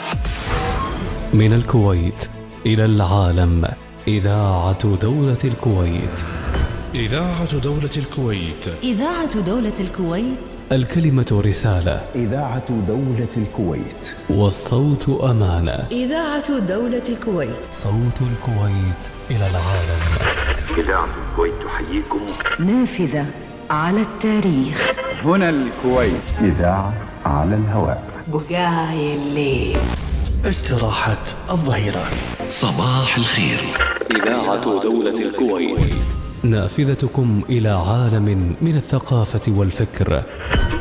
من الكويت إلى العالم، إذاعة دولة الكويت. إذاعة دولة الكويت. إذاعة دولة الكويت. الكلمة رسالة. إذاعة دولة الكويت. والصوت أمانة. إذاعة دولة الكويت. صوت الكويت إلى العالم. إذاعة الكويت تحييكم. نافذة على التاريخ. هنا الكويت. إذاعة على الهواء. بقاي الليل. استراحة الظهيرة. صباح الخير. إذاعة دولة الكويت. نافذتكم إلى عالم من الثقافة والفكر.